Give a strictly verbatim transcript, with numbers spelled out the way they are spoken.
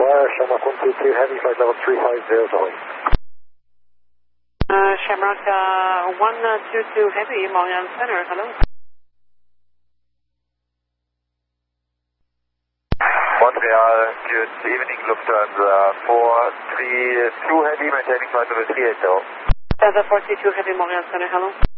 Square, Shamrock one two two Heavy, flight level three five zero to Hawaii. Uh, Shamrock uh, one two two Heavy, Montreal Center, hello. Montreal, good evening, Lufthansa four three two Heavy, maintaining flight level three eight zero. Lufthansa four three two Heavy, Montreal Center, hello.